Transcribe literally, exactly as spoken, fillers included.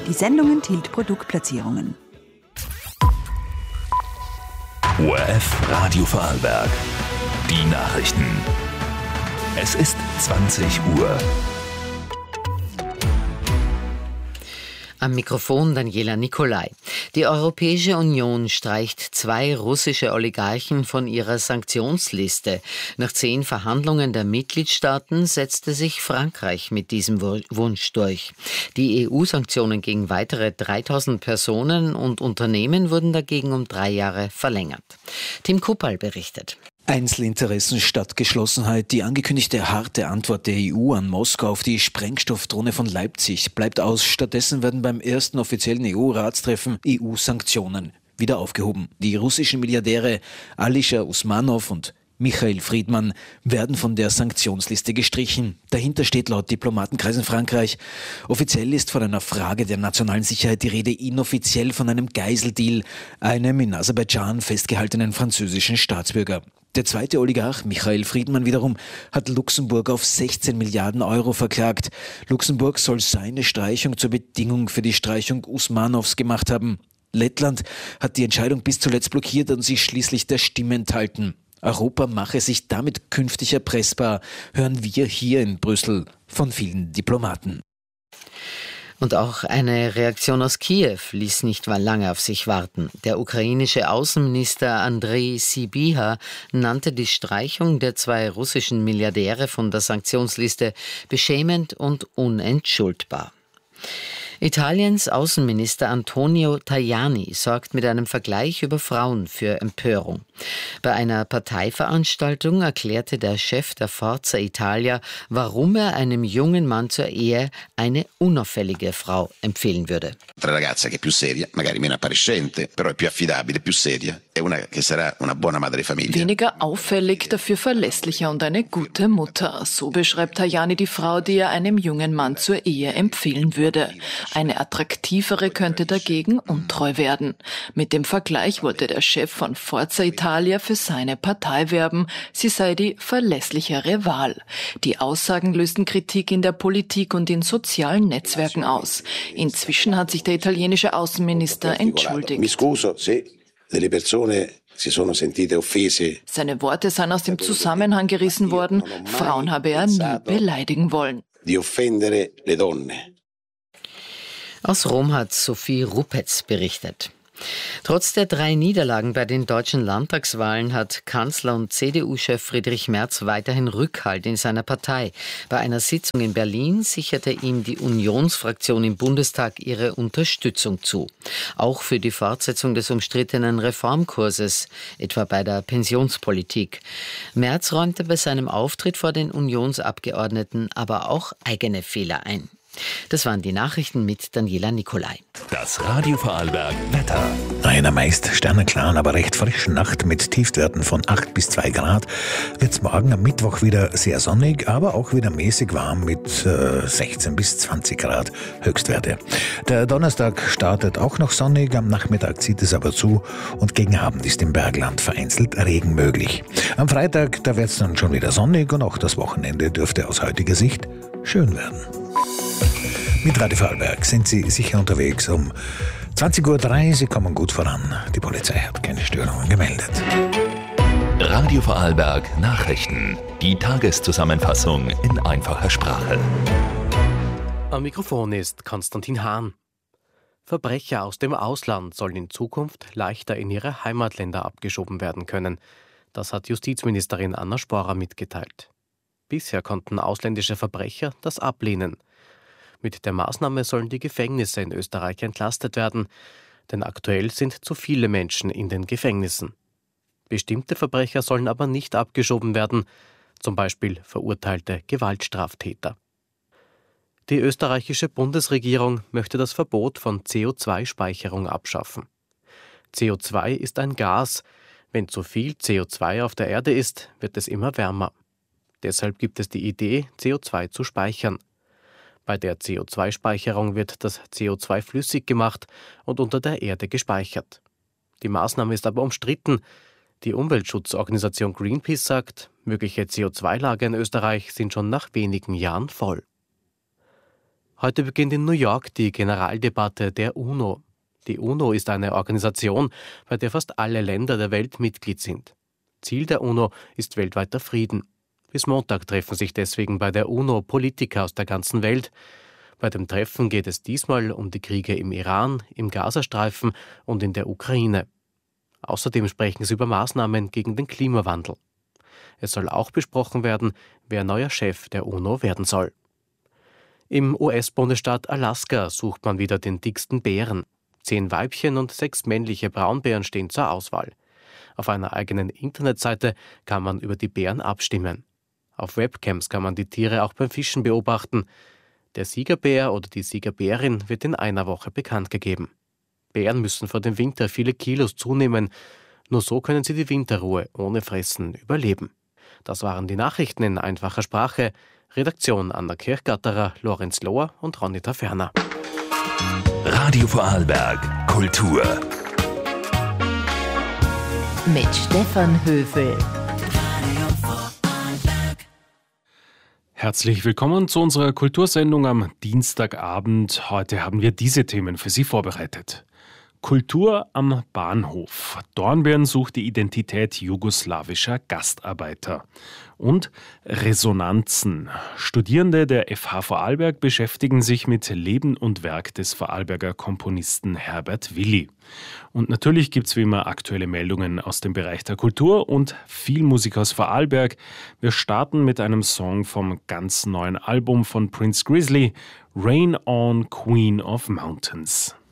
Die Sendung enthielt Produktplatzierungen. O R F Radio Vorarlberg. Die Nachrichten. Es ist zwanzig Uhr. Am Mikrofon Daniela Nicolai. Die Europäische Union streicht zwei russische Oligarchen von ihrer Sanktionsliste. Nach zehn Verhandlungen der Mitgliedstaaten setzte sich Frankreich mit diesem Wunsch durch. Die E U-Sanktionen gegen weitere dreitausend Personen und Unternehmen wurden dagegen um drei Jahre verlängert. Tim Kuppal berichtet. Einzelinteressen statt Geschlossenheit. Die angekündigte harte Antwort der E U an Moskau auf die Sprengstoffdrohne von Leipzig bleibt aus. Stattdessen werden beim ersten offiziellen E U-Ratstreffen E U-Sanktionen wieder aufgehoben. Die russischen Milliardäre Alisher Usmanov und Michael Friedmann werden von der Sanktionsliste gestrichen. Dahinter steht laut Diplomatenkreisen Frankreich. Offiziell ist von einer Frage der nationalen Sicherheit die Rede, inoffiziell von einem Geiseldeal, einem in Aserbaidschan festgehaltenen französischen Staatsbürger. Der zweite Oligarch, Michael Friedmann wiederum, hat Luxemburg auf sechzehn Milliarden Euro verklagt. Luxemburg soll seine Streichung zur Bedingung für die Streichung Usmanows gemacht haben. Lettland hat die Entscheidung bis zuletzt blockiert und sich schließlich der Stimme enthalten. Europa mache sich damit künftig erpressbar, hören wir hier in Brüssel von vielen Diplomaten. Und auch eine Reaktion aus Kiew ließ nicht lange auf sich warten. Der ukrainische Außenminister Andrei Sybiha nannte die Streichung der zwei russischen Milliardäre von der Sanktionsliste beschämend und unentschuldbar. Italiens Außenminister Antonio Tajani sorgt mit einem Vergleich über Frauen für Empörung. Bei einer Parteiveranstaltung erklärte der Chef der Forza Italia, warum er einem jungen Mann zur Ehe eine unauffällige Frau empfehlen würde. Una ragazza che è più seria, magari meno appariscente, però è più affidabile, più seria, e una che sarà una buona madre di famiglia. Weniger auffällig, dafür verlässlicher und eine gute Mutter. So beschreibt Tajani die Frau, die er einem jungen Mann zur Ehe empfehlen würde. Eine attraktivere könnte dagegen untreu werden. Mit dem Vergleich wollte der Chef von Forza Italia für seine Partei werben. Sie sei die verlässlichere Wahl. Die Aussagen lösten Kritik in der Politik und in sozialen Netzwerken aus. Inzwischen hat sich der italienische Außenminister entschuldigt. Mi scuso se delle persone si sono sentite offese. Seine Worte seien aus dem Zusammenhang gerissen worden. Frauen habe er nie beleidigen wollen. Di offendere le donne. Aus Rom hat Sophie Rupetz berichtet. Trotz der drei Niederlagen bei den deutschen Landtagswahlen hat Kanzler und C D U-Chef Friedrich Merz weiterhin Rückhalt in seiner Partei. Bei einer Sitzung in Berlin sicherte ihm die Unionsfraktion im Bundestag ihre Unterstützung zu. Auch für die Fortsetzung des umstrittenen Reformkurses, etwa bei der Pensionspolitik. Merz räumte bei seinem Auftritt vor den Unionsabgeordneten aber auch eigene Fehler ein. Das waren die Nachrichten mit Daniela Nicolai. Das Radio Vorarlberg Wetter. Einer meist sterneklar, aber recht frischen Nacht mit Tiefstwerten von acht bis zwei Grad wird's morgen am Mittwoch wieder sehr sonnig, aber auch wieder mäßig warm mit äh, sechzehn bis zwanzig Grad Höchstwerte. Der Donnerstag startet auch noch sonnig, am Nachmittag zieht es aber zu und gegen Abend ist im Bergland vereinzelt Regen möglich. Am Freitag, da wird's dann schon wieder sonnig und auch das Wochenende dürfte aus heutiger Sicht schön werden. Mit Radio Vorarlberg sind Sie sicher unterwegs um zwanzig Uhr drei. Sie kommen gut voran. Die Polizei hat keine Störungen gemeldet. Radio Vorarlberg Nachrichten. Die Tageszusammenfassung in einfacher Sprache. Am Mikrofon ist Konstantin Hahn. Verbrecher aus dem Ausland sollen in Zukunft leichter in ihre Heimatländer abgeschoben werden können. Das hat Justizministerin Anna Sporer mitgeteilt. Bisher konnten ausländische Verbrecher das ablehnen. Mit der Maßnahme sollen die Gefängnisse in Österreich entlastet werden, denn aktuell sind zu viele Menschen in den Gefängnissen. Bestimmte Verbrecher sollen aber nicht abgeschoben werden, zum Beispiel verurteilte Gewaltstraftäter. Die österreichische Bundesregierung möchte das Verbot von C O zwei Speicherung abschaffen. C O zwei ist ein Gas. Wenn zu viel C O zwei auf der Erde ist, wird es immer wärmer. Deshalb gibt es die Idee, C O zwei zu speichern. Bei der C O zwei Speicherung wird das C O zwei flüssig gemacht und unter der Erde gespeichert. Die Maßnahme ist aber umstritten. Die Umweltschutzorganisation Greenpeace sagt, mögliche C O zwei Lager in Österreich sind schon nach wenigen Jahren voll. Heute beginnt in New York die Generaldebatte der UNO. Die UNO ist eine Organisation, bei der fast alle Länder der Welt Mitglied sind. Ziel der UNO ist weltweiter Frieden. Bis Montag treffen sich deswegen bei der UNO Politiker aus der ganzen Welt. Bei dem Treffen geht es diesmal um die Kriege im Iran, im Gazastreifen und in der Ukraine. Außerdem sprechen sie über Maßnahmen gegen den Klimawandel. Es soll auch besprochen werden, wer neuer Chef der UNO werden soll. Im U S-Bundesstaat Alaska sucht man wieder den dicksten Bären. Zehn Weibchen und sechs männliche Braunbären stehen zur Auswahl. Auf einer eigenen Internetseite kann man über die Bären abstimmen. Auf Webcams kann man die Tiere auch beim Fischen beobachten. Der Siegerbär oder die Siegerbärin wird in einer Woche bekannt gegeben. Bären müssen vor dem Winter viele Kilos zunehmen. Nur so können sie die Winterruhe ohne Fressen überleben. Das waren die Nachrichten in einfacher Sprache. Redaktion Anna Kirchgatterer, Lorenz Lohr und Ronita Ferner. Radio Vorarlberg Kultur. Mit Stefan Höfel. Herzlich willkommen zu unserer Kultursendung am Dienstagabend. Heute haben wir diese Themen für Sie vorbereitet. Kultur am Bahnhof. Dornbirn sucht die Identität jugoslawischer Gastarbeiter. Und Resonanzen. Studierende der F H Vorarlberg beschäftigen sich mit Leben und Werk des Vorarlberger Komponisten Herbert Willi. Und natürlich gibt es wie immer aktuelle Meldungen aus dem Bereich der Kultur und viel Musik aus Vorarlberg. Wir starten mit einem Song vom ganz neuen Album von Prince Grizzly, Rain on Queen of Mountains.